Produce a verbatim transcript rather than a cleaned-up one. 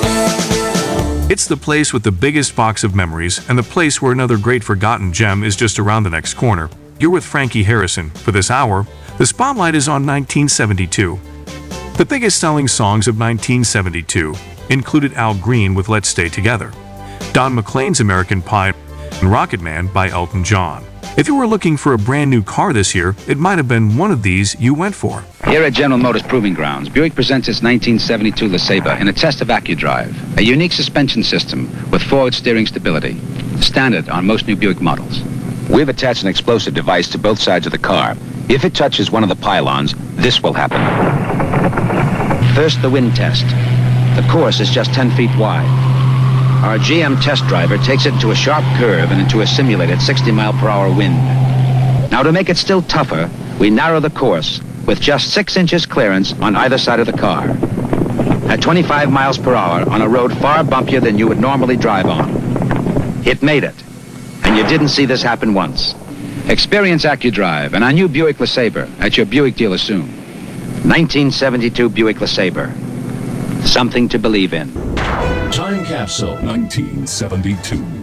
It's the place with the biggest box of memories and the place where another great forgotten gem is just around the next corner. You're with Frankie Harrison. For this hour, the spotlight is on nineteen seventy-two. The biggest selling songs of nineteen seventy-two included Al Green with Let's Stay Together, Don McLean's American Pie, and Rocket Man by Elton John. If you were looking for a brand new car this year, it might have been one of these you went for. Here at General Motors Proving Grounds, Buick presents its nineteen seventy-two LeSabre in a test of AccuDrive, a unique suspension system with forward steering stability, standard on most new Buick models. We've attached an explosive device to both sides of the car. If it touches one of the pylons, this will happen. First, the wind test. The course is just ten feet wide. Our G M test driver takes it into a sharp curve and into a simulated sixty mile per hour wind. Now, to make it still tougher, we narrow the course with just six inches clearance on either side of the car. At twenty-five miles per hour on a road far bumpier than you would normally drive on. It made it. And you didn't see this happen once. Experience AccuDrive and our new Buick LeSabre at your Buick dealer soon. nineteen seventy-two Buick LeSabre. Something to believe in. Time Capsule nineteen seventy-two.